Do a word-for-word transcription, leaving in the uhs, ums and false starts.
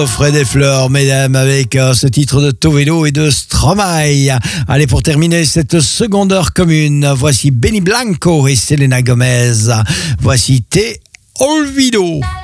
Fred et Fleur, mesdames, avec euh, ce titre de Tovedo et de Stromae. Allez, pour terminer cette seconde heure commune, voici Benny Blanco et Selena Gomez. Voici Te Olvido.